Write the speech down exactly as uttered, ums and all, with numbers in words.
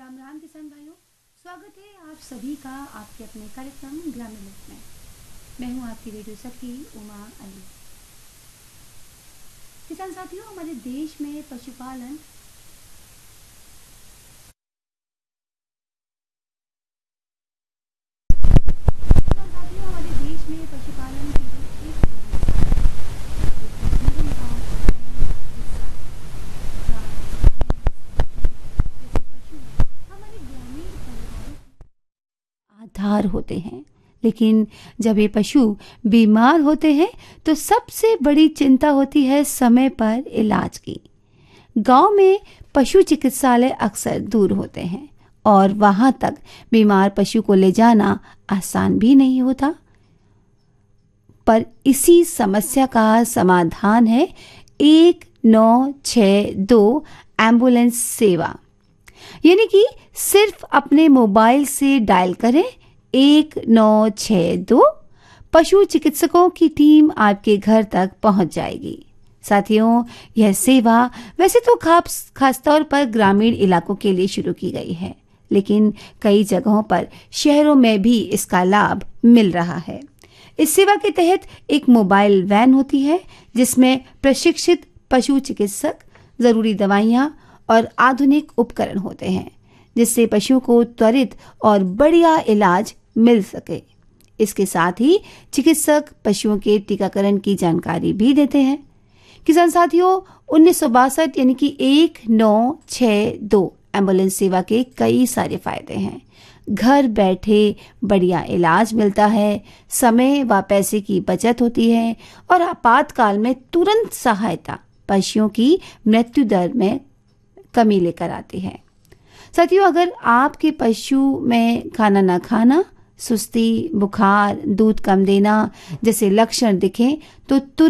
राम राम किसान भाइयों, स्वागत है आप सभी का आपके अपने कार्यक्रम ग्रामीण लोक में। मैं हूं आपकी रेडियो सखी उमा अली। किसान साथियों, हमारे देश में पशुपालन किसान साथियों हमारे देश में पशुपालन केवल एक व्यवसाय है, लेकिन जीवन का अहम हिस्सा है। गाय, भैंस, बकरी जैसे पशु हमारे ग्रामीण परिवारों के आधार होते हैं। लेकिन जब ये पशु बीमार होते हैं तो सबसे बड़ी चिंता होती है समय पर इलाज की। गांव में पशु चिकित्सालय अक्सर दूर होते हैं और वहां तक बीमार पशु को ले जाना आसान भी नहीं होता। पर इसी समस्या का समाधान है एक नौ छह दो एम्बुलेंस सेवा। यानी कि सिर्फ अपने मोबाइल से डायल करें एक नौ छह दो, पशु चिकित्सकों की टीम आपके घर तक पहुंच जाएगी। साथियों, यह सेवा वैसे तो खास खासतौर पर ग्रामीण इलाकों के लिए शुरू की गई है, लेकिन कई जगहों पर शहरों में भी इसका लाभ मिल रहा है। इस सेवा के तहत एक मोबाइल वैन होती है जिसमें प्रशिक्षित पशु चिकित्सक, जरूरी दवाइयां और आधुनिक उपकरण होते हैं, जिससे पशुओं को त्वरित और बढ़िया इलाज मिल सके। इसके साथ ही चिकित्सक पशुओं के टीकाकरण की जानकारी भी देते हैं। किसान साथियों, उन्नीस सौ बासठ यानी कि एक नौ छह दो एम्बुलेंस सेवा के कई सारे फायदे हैं। घर बैठे बढ़िया इलाज मिलता है, समय व पैसे की बचत होती है और आपातकाल में तुरंत सहायता पशुओं की मृत्यु दर में कमी लेकर आती है। साथियों, अगर आपके पशु में खाना न खाना, सुस्ती, बुखार, दूध कम देना जैसे लक्षण दिखें तो तुरंत